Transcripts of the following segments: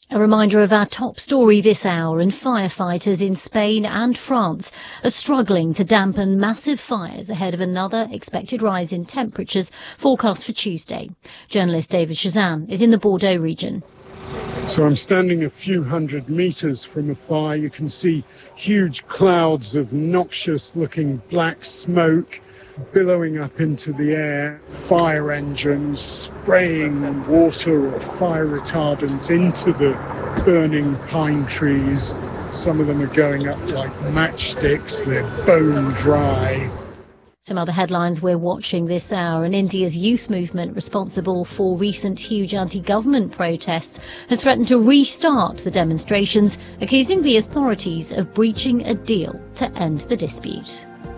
A reminder of our top story this hour, and firefighters in Spain and France are struggling to dampen massive fires ahead of another expected rise in temperatures forecast for Tuesday. Journalist David Shazam is in the Bordeaux region. So I'm standing a few hundred meters from a fire. You can see huge clouds of noxious-looking black smoke billowing up into the air, fire engines spraying water or fire retardant into the burning pine trees. Some of them are going up like matchsticks, they're bone dry. Some other headlines we're watching this hour, and India's youth movement responsible for recent huge anti-government protests has threatened to restart the demonstrations, accusing the authorities of breaching a deal to end the dispute.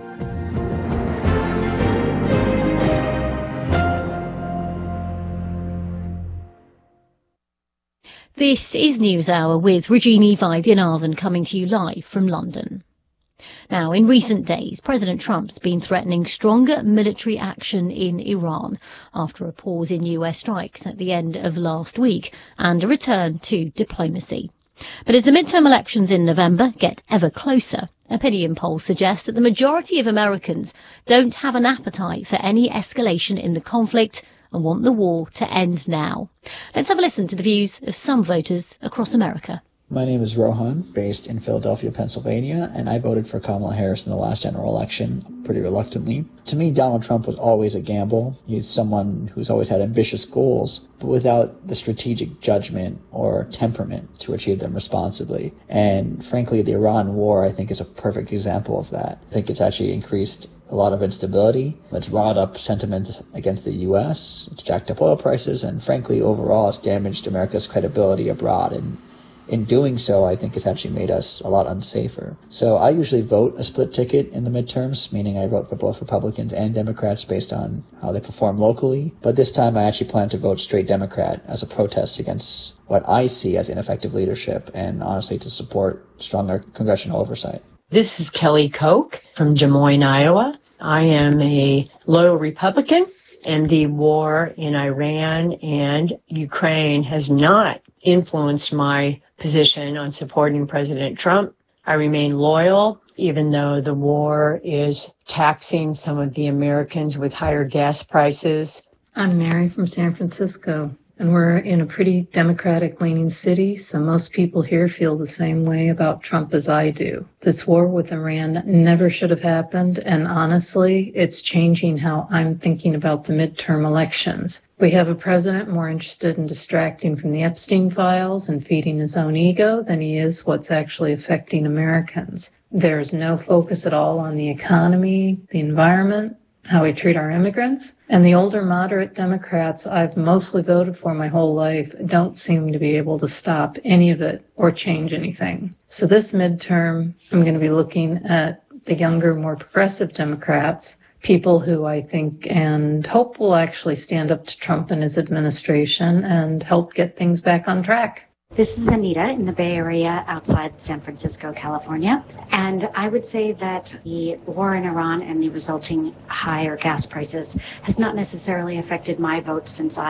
This is NewsHour with Regini Vaidyanathan coming to you live from London. Now, in recent days, President Trump's been threatening stronger military action in Iran after a pause in US strikes at the end of last week and a return to diplomacy. But as the midterm elections in November get ever closer, opinion polls suggest that the majority of Americans don't have an appetite for any escalation in the conflict and want the war to end now. Let's have a listen to the views of some voters across America. My name is Rohan, based in Philadelphia, Pennsylvania, and I voted for Kamala Harris in the last general election pretty reluctantly. To me, Donald Trump was always a gamble. He's someone who's always had ambitious goals, but without the strategic judgment or temperament to achieve them responsibly. And frankly, the Iran war, I think, is a perfect example of that. I think it's actually increased a lot of instability. It's riled up sentiment against the U.S., it's jacked up oil prices, and frankly, overall, it's damaged America's credibility abroad. And in doing so, I think it's actually made us a lot unsafer. So I usually vote a split ticket in the midterms, meaning I vote for both Republicans and Democrats based on how they perform locally. But this time I actually plan to vote straight Democrat as a protest against what I see as ineffective leadership and honestly to support stronger congressional oversight. This is Kelly Koch from Des Moines, Iowa. I am a loyal Republican, and the war in Iran and Ukraine has not influenced my position on supporting President Trump. I remain loyal, even though the war is taxing some of the Americans with higher gas prices. I'm Mary from San Francisco, and we're in a pretty Democratic-leaning city, so most people here feel the same way about Trump as I do. This war with Iran never should have happened, and honestly, it's changing how I'm thinking about the midterm elections. We have a president more interested in distracting from the Epstein files and feeding his own ego than he is what's actually affecting Americans. There's no focus at all on the economy, the environment, how we treat our immigrants, and the older moderate Democrats I've mostly voted for my whole life don't seem to be able to stop any of it or change anything. So this midterm, I'm going to be looking at the younger, more progressive Democrats, people who I think and hope will actually stand up to Trump and his administration and help get things back on track. This is Anita in the Bay Area outside San Francisco, California. And I would say that the war in Iran and the resulting higher gas prices has not necessarily affected my vote since I